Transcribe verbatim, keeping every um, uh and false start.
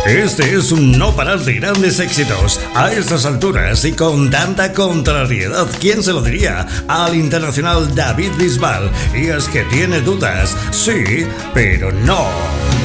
Este es un no parar de grandes éxitos. A estas alturas y con tanta contrariedad, ¿quién se lo diría? Al internacional David Bisbal. Y es que tiene dudas, sí, pero no.